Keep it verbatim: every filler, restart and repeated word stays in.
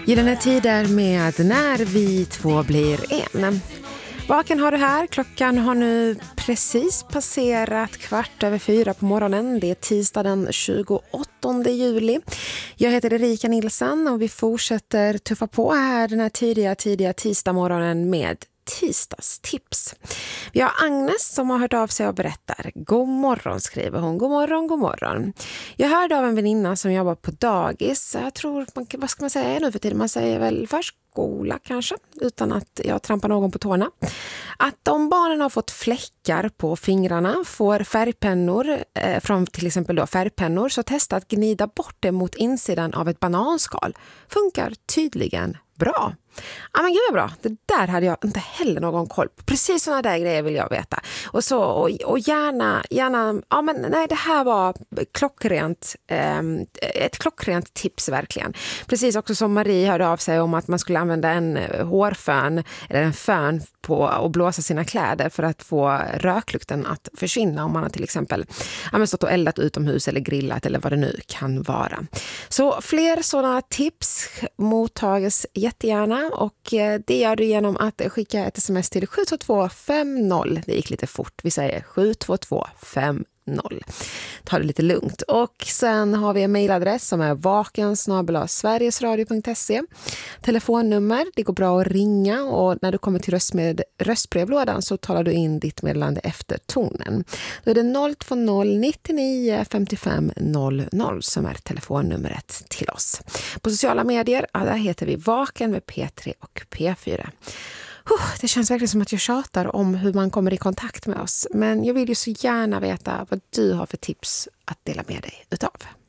Gyllene tider med När vi två blir en. Vaken har du här. Klockan har nu precis passerat kvart över fyra på morgonen. Det är tisdag den tjugoåttonde juli. Jag heter Erika Nilsson och vi fortsätter tuffa på här den här tidiga, tidiga tisdagmorgonen med tisdagstips. Vi har Agnes som har hört av sig och berättar. God morgon, skriver hon. God morgon, god morgon. Jag hörde av en väninna som jobbar på dagis. Jag tror, vad ska man säga nu för tiden? Man säger väl förskola kanske, utan att jag trampar någon på tårna. Att om barnen har fått fläckar på fingrarna, får färgpennor eh, från till exempel då färgpennor, så testa att gnida bort det mot insidan av ett bananskal. Funkar tydligen bra. Ja, men gud vad bra. Det där hade jag inte heller någon koll på. Precis sådana där grejer vill jag veta. Och så och, och gärna gärna ja men nej, det här var klockrent eh, ett klockrent tips verkligen. Precis också som Marie hörde av sig om att man skulle använda en hårfön eller en fön på och blåsa sina kläder för att få röklukten att försvinna om man har till exempel ja, men stått och eldat utomhus eller grillat eller vad det nu kan vara. Så fler sådana tips mottages jättegärna. Och det gör du genom att skicka ett sms till sju två två fem noll. Det gick lite fort. Vi säger sju två två fem noll. Ta det lite lugnt. Och sen har vi en mejladress som är vaken snabel-a sverigesradio punkt se. Telefonnummer, det går bra att ringa, och när du kommer till röst med röstbrevlådan så talar du in ditt meddelande efter tonen. Då är det noll två noll nittionio femtiofem noll noll som är telefonnumret till oss. På sociala medier, ja, där heter vi Vaken med P tre och P fyra. Det känns verkligen som att jag tjatar om hur man kommer i kontakt med oss. Men jag vill ju så gärna veta vad du har för tips att dela med dig utav.